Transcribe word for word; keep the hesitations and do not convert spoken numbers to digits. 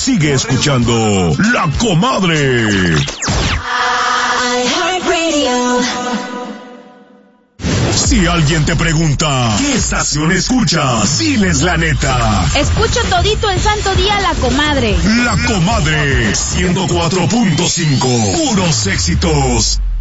Sigue escuchando La Comadre. Si alguien te pregunta, ¿qué estación escuchas? Diles la neta. Escucho todito el santo día La Comadre. La Comadre, ciento cuatro punto cinco. Puros éxitos.